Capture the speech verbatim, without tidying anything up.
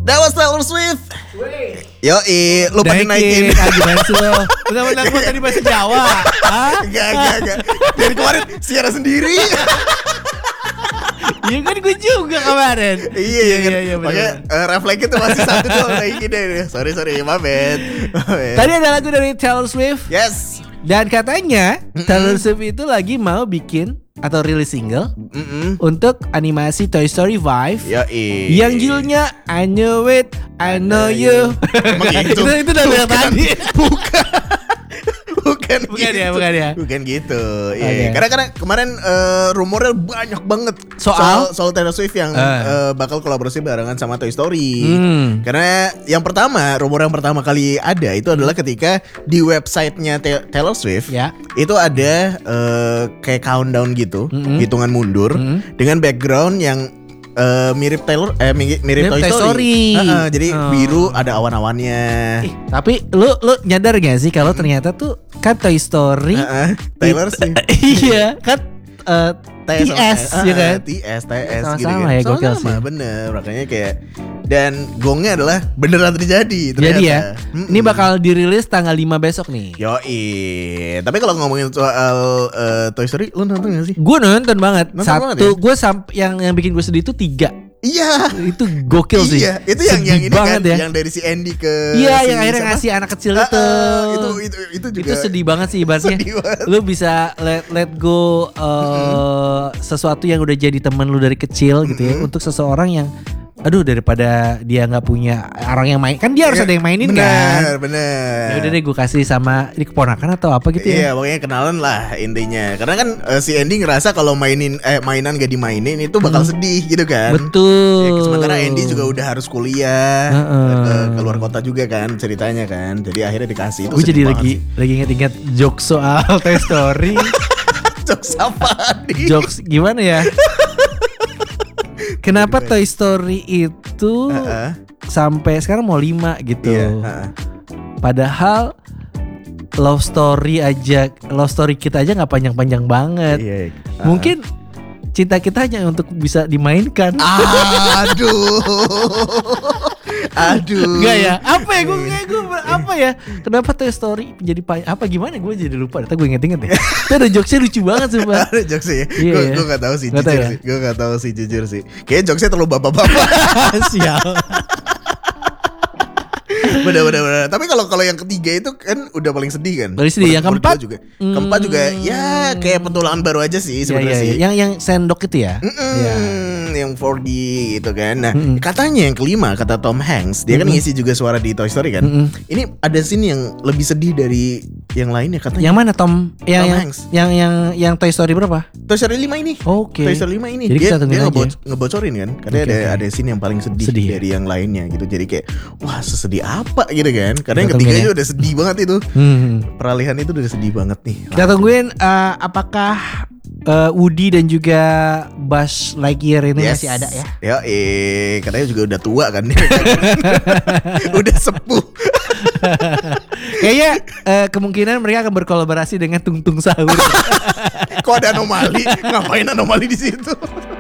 That was Taylor Swift. Wait. Yoi, lu pada naikin. Ah, gimana sih lo? Benar-benar gue tadi bahasa Jawa. Hah? Enggak, enggak, enggak. Dari kemarin siara sendiri. Iya kan gue juga kemarin. Iya, iya, kan. iya, Makanya uh, refleks itu masih satu tuh kayak gini. Sorry, sorry, my bad. Tadi ada lagu dari Taylor Swift. Yes. Dan katanya Mm-mm. Taylor Swift itu lagi mau bikin atau rilis single Mm-mm. untuk animasi Toy Story five. Yoi. Yang judulnya I Knew It, I Know You. Emang gitu? itu itu dari yang tadi. Bukan. Bukan, Bukan gitu. ya, bukan ya. Bukan gitu. Iya. Okay. Karena karena kemarin uh, rumornya banyak banget soal soal, soal Taylor Swift yang uh. uh, bakal kolaborasi barengan sama Toy Story. Hmm. Karena yang pertama, rumor yang pertama kali ada itu adalah ketika di websitenya Te- Taylor Swift ya. Itu ada uh, kayak countdown gitu, Mm-hmm. hitungan mundur Mm-hmm. dengan background yang Uh, mirip Taylor, eh mirip, mirip Toy Toy Story. Story. Uh-uh, jadi Oh. biru ada awan-awannya. Eh, tapi lu lu nyadar gak sih kalau ternyata tuh kan Toy Story Uh-uh, Taylor it- Swift. iya kan uh, T S uh, ya kan. T S, T S gitu Sama-sama kan. ya, gokil Sama-sama, sih. bener. Makanya kayak dan gongnya adalah beneran terjadi ternyata. Jadi ya, Mm-mm. ini bakal dirilis tanggal lima besok nih. Yoi. Tapi kalau ngomongin soal uh, Toy Story, lu nonton gak sih? Gue nonton banget. Nonton Satu, banget ya? gue sampai yang yang bikin gue sedih itu tiga. Iya. Itu gokil sih. Iya, itu yang Sedih yang ini banget kan, ya. yang dari si Andy ke Iya, si yang akhirnya siapa? ngasih anak kecil Ah, itu. ah, itu itu itu juga Itu sedih banget sih ibaratnya. Sedih banget. Lu bisa let let go uh, sesuatu yang udah jadi temen lu dari kecil gitu ya, untuk seseorang yang aduh daripada dia nggak punya orang yang main, kan dia harus Iya, ada yang mainin bener, kan. Bener. Ya udah deh gue kasih sama ini keponakan atau apa gitu ya. Iya, pokoknya kenalan lah intinya. Karena kan uh, si Andy ngerasa kalau mainin eh mainan gak dimainin itu bakal sedih gitu kan. Betul. Ya, sementara Andy juga udah harus kuliah, Uh-uh. uh, keluar kota juga kan ceritanya kan. Jadi akhirnya dikasih itu. Gue sedih jadi banget lagi sih. lagi inget-inget jokes soal Toy Story. Jokes apa nih? Jokes gimana ya? Kenapa Toy Story itu Uh-uh. sampai sekarang mau lima gitu? Iya, uh-uh. Padahal love story aja, love story kita aja nggak panjang-panjang banget. Iya, uh-uh. Mungkin cinta kita hanya untuk bisa dimainkan. Aduh. Aduh. Enggak ya? Apa ya? Gue kayak gue apa ya? Kenapa Toy Story jadi pa- apa gimana? Gue jadi lupa. Ternyata gue inget-inget deh. Itu ada jokesnya lucu banget sumpah. Ada jokes sih. Iya, Gue iya. gue gak tahu sih Nggak tahu jujur ya? sih. Gue gak tahu sih jujur sih. Kayaknya jokesnya terlalu bapak-bapak. Sial. Bener-bener. Tapi kalau kalau yang ketiga itu kan udah paling sedih kan. Paling sedih. Yang Menurut keempat? gua juga. Keempat juga ya kayak petualangan baru aja sih Ya, sebenarnya ya, sih. ya. Yang yang sendok itu ya. Mm-mm, Ya. yang four D gitu kan. Nah, Mm-mm. katanya yang kelima kata Tom Hanks, dia kan Mm-mm. ngisi juga suara di Toy Story kan. Mm-mm. Ini ada scene yang lebih sedih dari yang lainnya katanya. Yang mana Tom? Yang Tom yang, Hanks. yang yang yang Toy Story berapa? Toy Story lima ini. Oke. Toy Story lima ini. Jadi dia kita tungguin dia aja. ngebo- ngebocorin kan. Katanya Oke, ada oke. ada scene yang paling sedih, Sedih ya? dari yang lainnya gitu. Jadi kayak wah sesedih apa gitu kan. Karena yang Kita ketiga tungguin aja ya. udah sedih banget itu. Hmm. Peralihan itu udah sedih banget nih. Kita tungguin uh, apakah uh, Woody dan juga Buzz Lightyear ini Yes. masih ada ya. Ya, eh katanya juga udah tua kan. Udah sepuh. Kayaknya uh, kemungkinan mereka akan berkolaborasi dengan Tung Tung Sahur. Kok ada anomali? Ngapain anomali di situ?